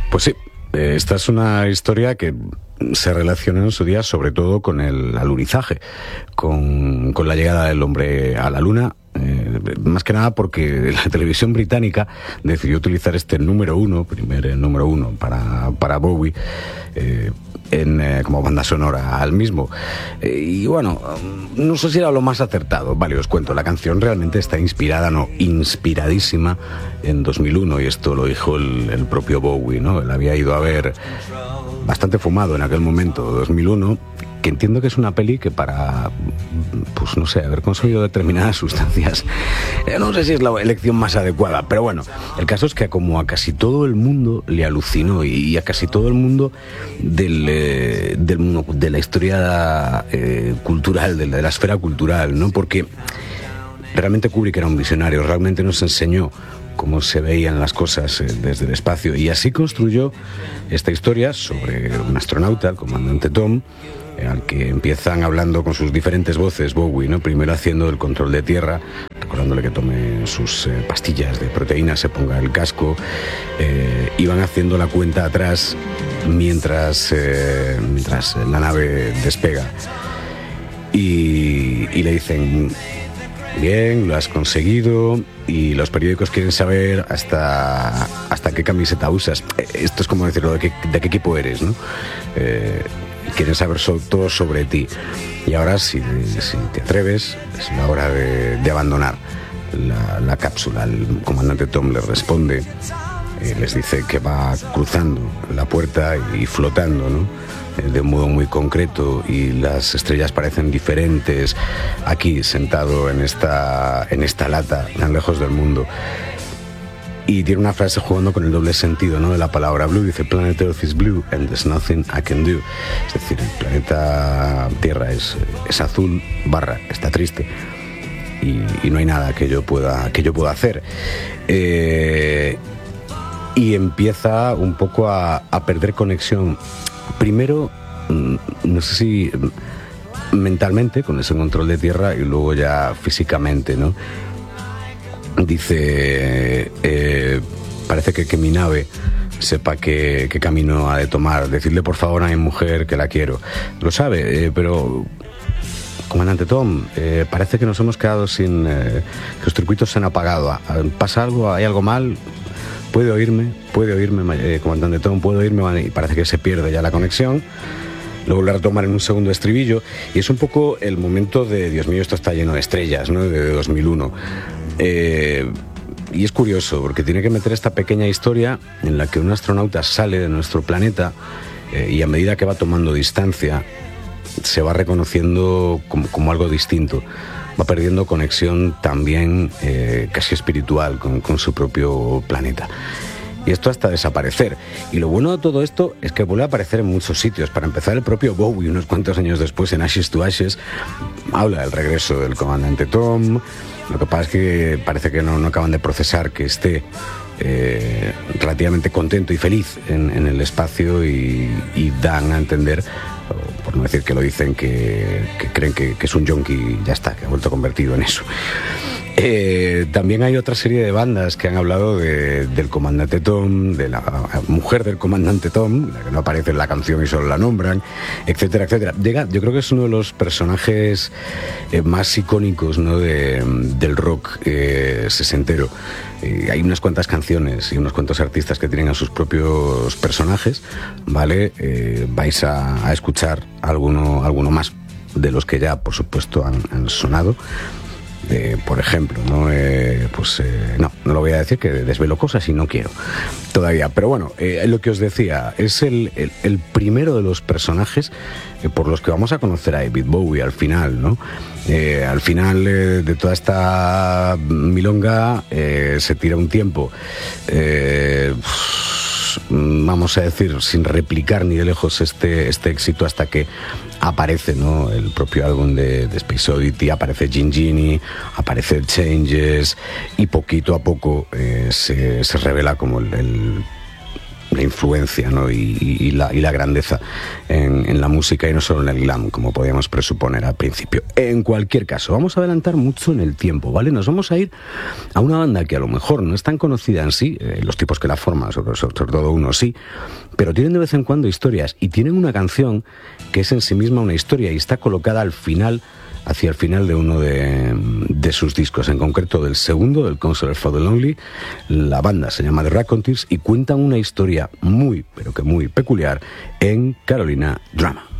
Pues sí, esta es una historia que se relaciona en su día sobre todo con el alunizaje, con la llegada del hombre a la luna, más que nada porque la televisión británica decidió utilizar este primer número uno para Bowie, como banda sonora al mismo. Y bueno, no sé si era lo más acertado. Vale, os cuento, la canción realmente está inspiradísima en 2001, y esto lo dijo el propio Bowie, ¿no? Él había ido a ver, bastante fumado en aquel momento, 2001, que entiendo que es una peli que para, pues no sé, haber consumido determinadas sustancias, no sé si es la elección más adecuada, pero bueno, el caso es que como a casi todo el mundo le alucinó, y a casi todo el mundo de la historia cultural, de la esfera cultural, ¿no? Porque realmente Kubrick era un visionario, realmente nos enseñó cómo se veían las cosas desde el espacio, y así construyó esta historia sobre un astronauta, el comandante Tom, al que empiezan hablando con sus diferentes voces Bowie, ¿no? Primero haciendo el control de tierra, recordándole que tome sus pastillas de proteínas, se ponga el casco, y van haciendo la cuenta atrás mientras la nave despega, y le dicen: bien, lo has conseguido, y los periódicos quieren saber hasta qué camiseta usas. Esto es como decirlo, de qué equipo eres, ¿no? Quieren saber todo sobre ti. Y ahora, si te atreves, es la hora de abandonar la cápsula. El comandante Tom les responde, les dice que va cruzando la puerta y flotando, ¿no? De un modo muy concreto, y las estrellas parecen diferentes aquí, sentado en esta lata tan lejos del mundo. Y tiene una frase jugando con el doble sentido, ¿no?, de la palabra blue. Dice: Planet Earth is blue and there's nothing I can do. Es decir, el planeta Tierra es azul / está triste, y no hay nada que yo pueda hacer. Y empieza un poco a perder conexión. Primero, no sé si mentalmente, con ese control de tierra, y luego ya físicamente, ¿no? Dice, parece que mi nave sepa qué camino ha de tomar. Decirle por favor a mi mujer que la quiero. Lo sabe, pero comandante Tom, parece que nos hemos quedado sin... que los circuitos se han apagado. ¿Pasa algo? ¿Hay algo mal? ¿Puede oírme, comandante Tom? ¿Puede oírme? Y parece que se pierde ya la conexión. Lo vuelve a retomar en un segundo estribillo, y es un poco el momento de Dios mío, esto está lleno de estrellas, ¿no?, de 2001. Y es curioso porque tiene que meter esta pequeña historia en la que un astronauta sale de nuestro planeta, y a medida que va tomando distancia se va reconociendo como algo distinto, va perdiendo conexión también casi espiritual con su propio planeta. Y esto hasta desaparecer. Y lo bueno de todo esto es que vuelve a aparecer en muchos sitios. Para empezar, el propio Bowie, unos cuantos años después, en Ashes to Ashes, habla del regreso del comandante Tom. Lo que pasa es que parece que no acaban de procesar que esté relativamente contento y feliz en el espacio, y dan a entender, por no decir que lo dicen, que creen que es un yonki, ya está, que ha vuelto convertido en eso. También hay otra serie de bandas que han hablado del comandante Tom, de la mujer del comandante Tom, la que no aparece en la canción y solo la nombran, etcétera, etcétera. Yo creo que es uno de los personajes más icónicos, ¿no?, del rock sesentero. Hay unas cuantas canciones y unos cuantos artistas que tienen a sus propios personajes, ¿vale? Vais a escuchar alguno más de los que ya, por supuesto, han sonado. Por ejemplo, ¿no? No lo voy a decir, que desvelo cosas y no quiero todavía. Pero bueno, lo que os decía, es el primero de los personajes por los que vamos a conocer a David Bowie al final, ¿no? Al final de toda esta milonga se tira un tiempo, vamos a decir, sin replicar ni de lejos este éxito, hasta que aparece, ¿no?, el propio álbum de Space Oddity, aparece Gin Genie, aparece Changes, y poquito a poco se revela como la influencia, ¿no? y la grandeza en la música y no solo en el glam, como podíamos presuponer al principio. En cualquier caso, vamos a adelantar mucho en el tiempo, ¿vale? Nos vamos a ir a una banda que a lo mejor no es tan conocida en sí, los tipos que la forman, sobre todo uno sí, pero tienen de vez en cuando historias y tienen una canción que es en sí misma una historia y está colocada al final, hacia el final de uno de sus discos, en concreto del segundo, del Counselor for the Lonely. La banda se llama The Raconteurs y cuentan una historia muy, pero que muy peculiar en Carolina Drama.